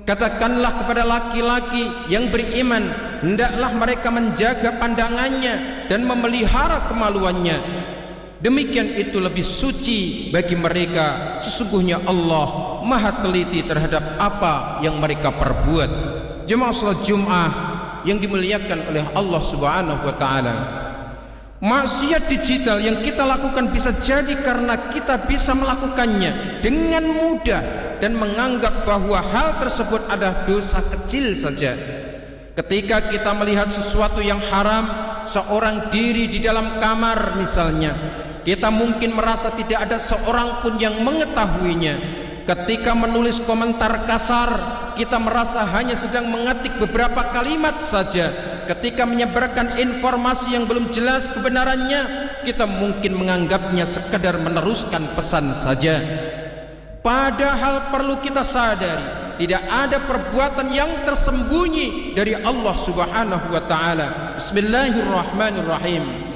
Katakanlah kepada laki-laki yang beriman, hendaklah mereka menjaga pandangannya dan memelihara kemaluannya. Demikian itu lebih suci bagi mereka. Sesungguhnya Allah Maha teliti terhadap apa yang mereka perbuat. Jemaah salat Jumat yang dimuliakan oleh Allah Subhanahu wa taala. Maksiat digital yang kita lakukan bisa jadi karena kita bisa melakukannya dengan mudah dan menganggap bahwa hal tersebut adalah dosa kecil saja. Ketika kita melihat sesuatu yang haram, seorang diri di dalam kamar misalnya, kita mungkin merasa tidak ada seorang pun yang mengetahuinya. Ketika menulis komentar kasar, kita merasa hanya sedang mengetik beberapa kalimat saja. Ketika menyebarkan informasi yang belum jelas kebenarannya, kita mungkin menganggapnya sekedar meneruskan pesan saja. Padahal perlu kita sadari, tidak ada perbuatan yang tersembunyi dari Allah Subhanahu wa taala. Bismillahirrahmanirrahim.